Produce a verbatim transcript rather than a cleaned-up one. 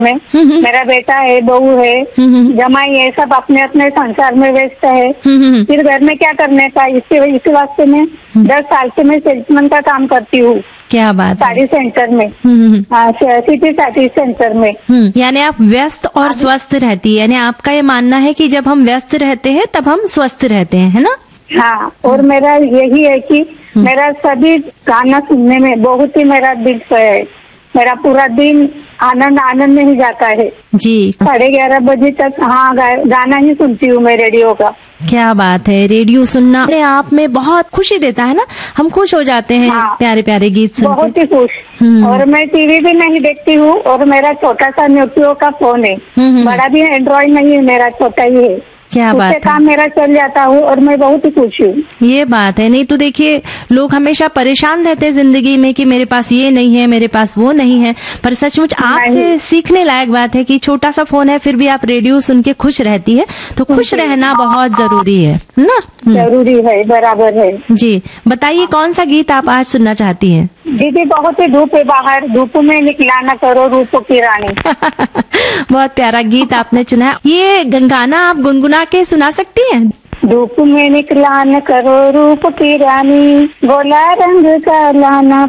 में। मेरा बेटा है, बहू है, जमाई है, सब अपने अपने संसार में व्यस्त है। फिर घर में क्या करने का, इसके इस वास्ते में दस साल से मैं सेल्समैन का काम करती हूँ। क्या बात, साड़ी सेंटर में, सिटी साड़ी सेंटर में। यानी आप व्यस्त और स्वस्थ रहती है, यानी आपका ये मानना है कि जब हम व्यस्त रहते हैं तब हम स्वस्थ रहते हैं, है ना? हाँ, और मेरा यही है कि मेरा सभी गाना सुनने में बहुत ही मेरा दिल है। मेरा पूरा दिन आनंद आनंद में ही जाता है जी। साढ़े ग्यारह बजे तक हाँ गाना ही सुनती हूँ मैं रेडियो का। क्या बात है, रेडियो सुनना अपने आप में बहुत खुशी देता है ना, हम खुश हो जाते हैं। हाँ, प्यारे प्यारे गीत सुन बहुत ही खुश। और मैं टीवी भी नहीं देखती हूँ, और मेरा छोटा सा नोकियो का फोन है, बड़ा भी एंड्रॉइड नहीं है, मेरा छोटा ही है। क्या बात है, काम मेरा चल जाता हूँ और मैं बहुत ही खुश हूँ। ये बात है। नहीं तो देखिए, लोग हमेशा परेशान रहते हैं जिंदगी में कि मेरे पास ये नहीं है, मेरे पास वो नहीं है, पर सचमुच आपसे सीखने लायक बात है कि छोटा सा फोन है फिर भी आप रेडियो सुन के खुश रहती है। तो खुश रहना बहुत जरूरी है ना? जरूरी है, बराबर है जी। बताइए कौन सा गीत आप आज सुनना चाहती हैं? दीदी, बहुत ही धूप है बाहर, धूप में निकला न करो रूप की रानी। बहुत प्यारा गीत आपने चुना। ये गाना आप गुनगुना के सुना सकती हैं? धूप में निकला न करो रूप की रानी, गोला रंग का लाना